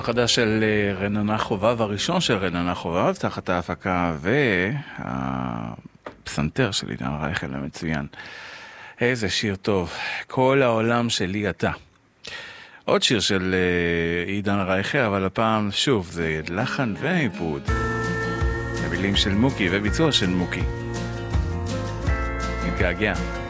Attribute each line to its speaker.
Speaker 1: החדש של רננה חובב, הראשון של רננה חובב, תחת ההפקה והפסנתר של עידן רייכל המצוין. איזה שיר טוב, כל העולם שלי אתה. עוד שיר של עידן רייכל, אבל הפעם שוב זה לחן ועיבוד. המילים של מוקי וביצוע של מוקי. מתגעגע.